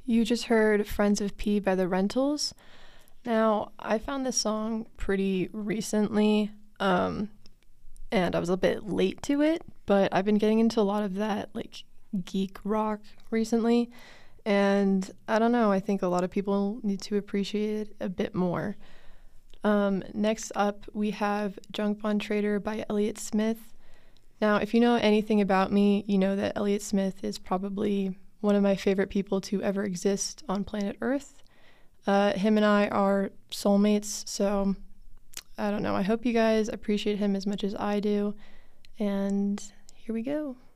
You just heard Friends of P by The Rentals. Now, I found this song pretty recently, and I was a bit late to it, but I've been getting into a lot of that like geek rock recently, and I don't know, I think a lot of people need to appreciate it a bit more. Next up, we have Junk Bond Trader by Elliott Smith. Now, if you know anything about me, you know that Elliott Smith is probably one of my favorite people to ever exist on planet Earth. Him and I are soulmates, so I don't know. I hope you guys appreciate him as much as I do. And here we go.